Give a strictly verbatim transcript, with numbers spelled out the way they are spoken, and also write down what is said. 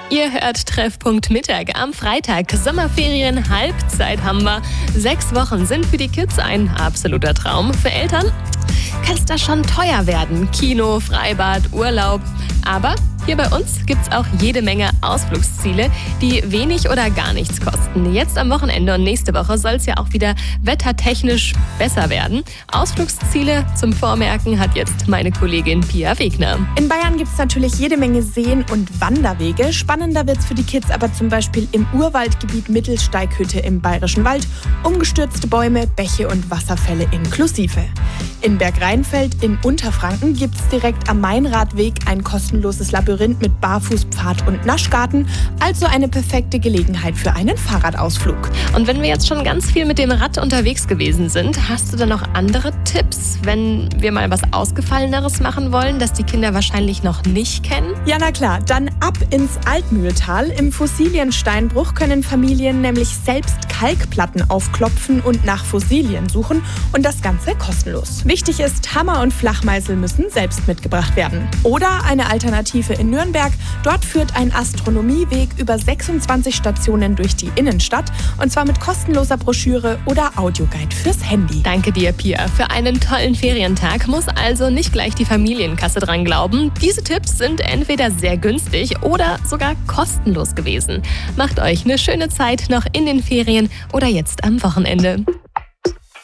Ihr hört Treffpunkt Mittag am Freitag. Sommerferien, Halbzeit haben wir. Sechs Wochen sind für die Kids ein absoluter Traum. Für Eltern kann es da schon teuer werden. Kino, Freibad, Urlaub. Aber hier bei uns gibt es auch jede Menge Ausflugsziele, die wenig oder gar nichts kosten. Jetzt am Wochenende und nächste Woche soll es ja auch wieder wettertechnisch besser werden. Ausflugsziele zum Vormerken hat jetzt meine Kollegin Pia Wegner. In Bayern gibt es natürlich jede Menge Seen und Wanderwege. Spannender wird es für die Kids aber zum Beispiel im Urwaldgebiet Mittelsteighütte im Bayerischen Wald. Umgestürzte Bäume, Bäche und Wasserfälle inklusive. In Bergrheinfeld in Unterfranken gibt es direkt am Mainradweg ein kostenloses Labyrinth mit Barfußpfad und Naschgarten, also eine perfekte Gelegenheit für einen Fahrradausflug. Und wenn wir jetzt schon ganz viel mit dem Rad unterwegs gewesen sind, hast du da noch andere Tipps, wenn wir mal was Ausgefalleneres machen wollen, das die Kinder wahrscheinlich noch nicht kennen? Ja, na klar, dann ab ins Altmühltal. Im Fossiliensteinbruch können Familien nämlich selbst Kalkplatten aufklopfen und nach Fossilien suchen und das Ganze kostenlos. Wichtig ist, Hammer und Flachmeißel müssen selbst mitgebracht werden. Oder eine Alternative in Nürnberg. Dort führt ein Astronomieweg über sechsundzwanzig Stationen durch die Innenstadt und zwar mit kostenloser Broschüre oder Audioguide fürs Handy. Danke dir, Pia. Für einen tollen Ferientag muss also nicht gleich die Familienkasse dran glauben. Diese Tipps sind entweder sehr günstig oder sogar kostenlos gewesen. Macht euch eine schöne Zeit noch in den Ferien oder jetzt am Wochenende.